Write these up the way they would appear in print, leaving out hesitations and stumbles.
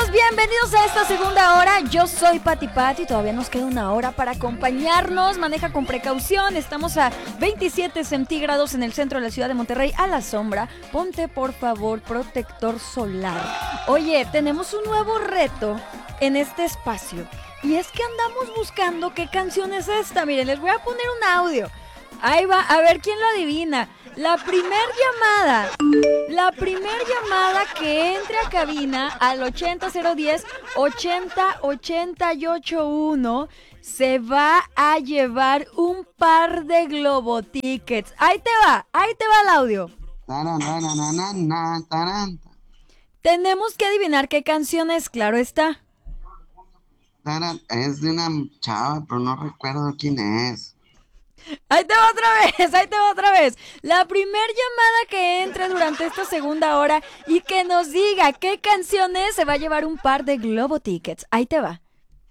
Bienvenidos a esta segunda hora. Yo soy Pati Pati. Todavía nos queda una hora para acompañarnos. Maneja con precaución. Estamos a 27 centígrados en el centro de la ciudad de Monterrey, a la sombra. Ponte por favor protector solar. Oye, tenemos un nuevo reto en este espacio. Y es que andamos buscando qué canción es esta. Miren, les voy a poner un audio. Ahí va, a ver quién lo adivina. La primer llamada que entre a cabina al 80010-80881 se va a llevar un par de Globo Tickets. Ahí te va el audio. Tenemos que adivinar qué canción es, claro está. Es de una chava, pero no recuerdo quién es. Ahí te va otra vez. La primer llamada que entre durante esta segunda hora y que nos diga qué canción es, se va a llevar un par de Globo Tickets. Ahí te va.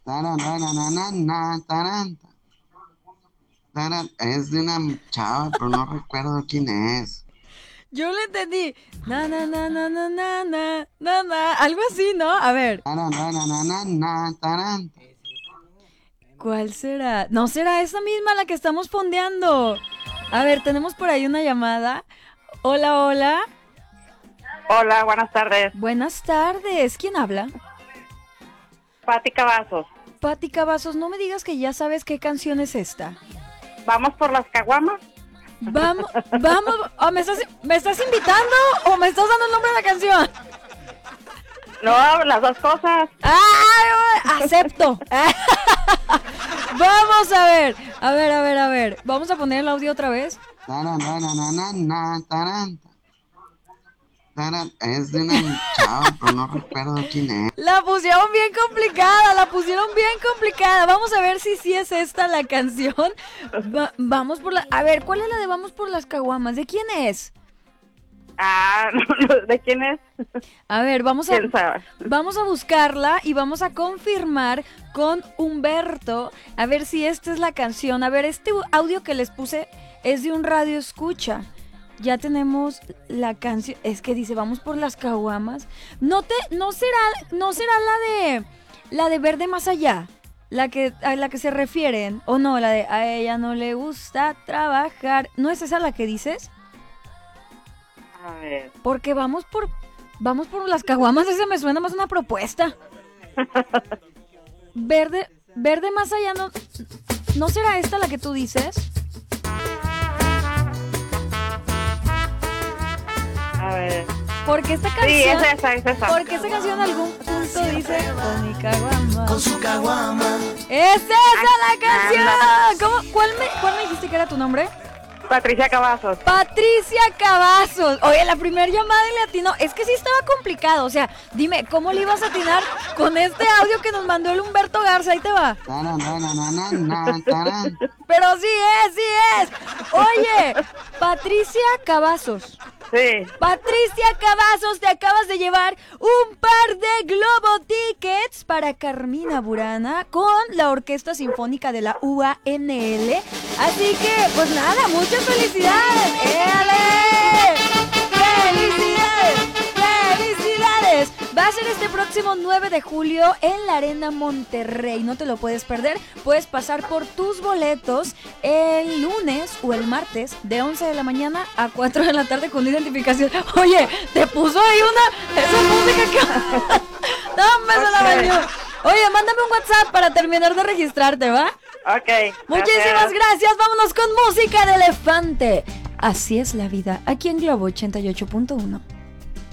Es de una chava, pero no recuerdo quién es. Yo le entendí. Algo así, ¿no? A ver. ¿Cuál será? ¿No será esa misma la que estamos fondeando? A ver, tenemos por ahí una llamada. Hola. Hola, buenas tardes. Buenas tardes. ¿Quién habla? Pati Cavazos. Pati Cavazos, no me digas que ya sabes qué canción es esta. ¿Vamos por las caguamas? Vamos. Oh, ¿me estás invitando o me estás dando el nombre de la canción? No, las dos cosas. ¡Ah! Acepto. Vamos a ver. Vamos a poner el audio otra vez. Es de una chava, pero no recuerdo quién es. La pusieron bien complicada. Vamos a ver si sí es esta la canción. Vamos por la... A ver, ¿cuál es la de Vamos por las caguamas? ¿De quién es? No, ¿de quién es? A ver, vamos a buscarla y vamos a confirmar con Humberto a ver si esta es la canción. A ver, este audio que les puse es de un radio escucha. Ya tenemos la canción. Es que dice Vamos por las caguamas. No será la de Verde Más Allá, a la que se refieren, o no, la de a ella no le gusta trabajar. ¿No es esa la que dices? A ver. Porque vamos por las caguamas, ese me suena más una propuesta. Verde Más Allá, ¿no será esta la que tú dices? A ver. Porque esta canción... Sí, es esa. Porque esta canción en algún punto dice con mi caguama. Con su caguama. ¡Es esa la canción! ¿Cuál me dijiste que era tu nombre? Patricia Cavazos. Patricia Cavazos. Oye, la primera llamada en latino, es que sí estaba complicado. O sea, dime, ¿cómo le ibas a atinar con este audio que nos mandó el Humberto Garza? Ahí te va. Pero sí es. Oye, Patricia Cavazos. Sí. Patricia Cavazos, te acabas de llevar un par de Globo Tickets para Carmina Burana con la Orquesta Sinfónica de la UANL. Así que, pues nada, muchas felicidades. ¡Éale! ¡Felicidades! Va a ser este próximo 9 de julio en la Arena Monterrey. No te lo puedes perder. Puedes pasar por tus boletos el lunes o el martes de 11 de la mañana a 4 de la tarde con identificación. Oye, te puso ahí esa música que... No, me se la bañó. Oye, mándame un WhatsApp para terminar de registrarte, ¿va? Ok. Muchísimas gracias. Vámonos con música de elefante. Así es la vida. Aquí en Globo 88.1.